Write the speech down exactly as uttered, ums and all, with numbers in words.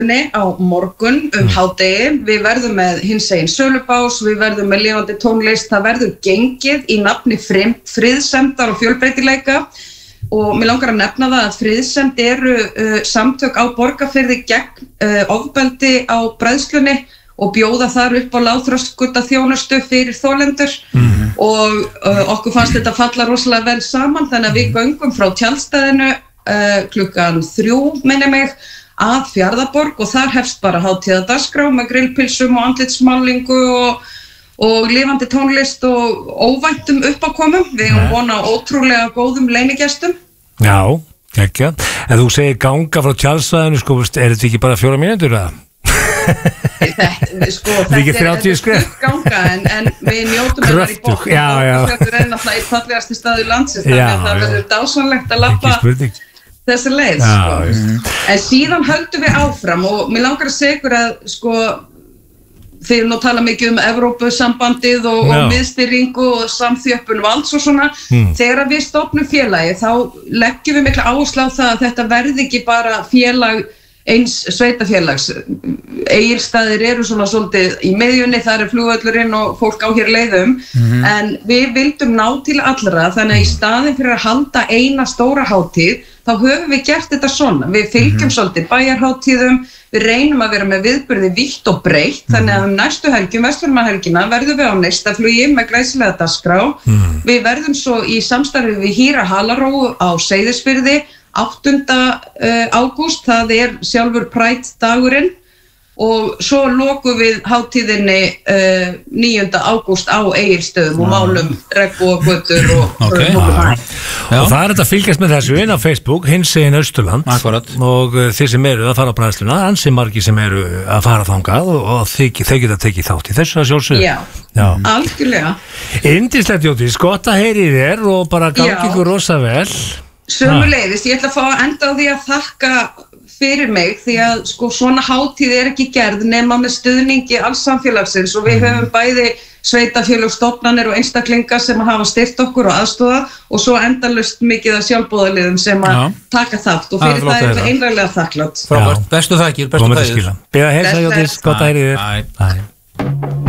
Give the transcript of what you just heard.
á morgun um hádegi. Við verðum með hinsegin sölubás, við verðum með lifandi tónlist, það verður gengið í nafni friðsemdar og fjölbreytileika og mér langar að nefna það að friðsemd eru uh, samtök á Borgarfirði gegn uh, ofbeldi á bræðslunni og bjóða þar upp á lágþröskulda þjónustu fyrir þolendur mm-hmm. og uh, okkur fannst þetta falla rosalega vel saman þannig að við göngum frá tjaldstæðinu uh, klukkan þrjú minni mig að Fjarðarborg og þar hefst bara hátíðardagskrá með grillpilsum og andlitsmálingu og, og lifandi tónlist og óvæntum uppákomum. Við erum vona ótrúlega góðum leynigestum. Já, ekki. En þú segir ganga frá tjaldstæðinu, sko, er þetta ekki bara fjóra mínútur eða? Þetta, sko, þetta er stutt ganga en, en við njótum hennar í bótt og þetta er náttúrulega einn fallegasti staður landsins þannig að það verður dásanlegt að labba þessi leið sko. En síðan höldum við áfram og mér langar að segja ykkur að sko, þegar nú tala mikið um Evrópusambandið og, og miðstýringu og samþjöppun valds og svona mm. þegar við stofnum félagi þá leggjum við mikla áherslu á það að þetta verði ekki bara félag eins sveitafélags. Egilsstaðir eru svona svolítið í miðjunni, þar er flugvöllurinn og fólk á hér leiðum mm-hmm. en við vildum ná til allra þannig að í staðin fyrir að halda eina stóra hátíð þá höfum við gert þetta svona. Við fylgjum mm-hmm. svolítið bæjarhátíðum, við reynum að vera með viðburði vítt og breytt mm-hmm. þannig að um næstu helgjum, Vestfjarðahelgina verðum við á neistaflugi með glæsilega dagskrá mm-hmm. við verðum svo í samstarfi við Híra Halaró á Seyðisfirði áttunda ágúst, það er sjálfur Pride dagurinn og svo lokum við hátíðinni uh, níunda ágúst á Egilsstöðum og málum regnbogagötur og, okay. og, og það er þetta að fylgjast með þessu inn á Facebook, hinsegin Austurland Akkurat. Og uh, þeir sem eru að fara á bræðsluna, ansi margir sem eru að fara þangað og, og þeir, þeir geta tekið þátt í þessu að sjálfsögðu. Já, Já. algjörlega. Yndislegt Jódís, gott að heyri þér og bara gangi ykkur rosa vel. Sömuleiðis, ég ætla að fá að enda á því að þakka fyrir mig því að sko svona hátíð er ekki gerð nema með stuðningi alls samfélagsins og við mm. höfum bæði sveitafélög, stofnanir og einstaklinga sem hafa styrt okkur og aðstoða og svo endalaust mikið af sjálfboðaliðum sem að taka þátt og fyrir það er það einræðilega þakklátt. Bestu þakkir, bestu þakkir. Beða heilsa Jódís, gott að heyri þér.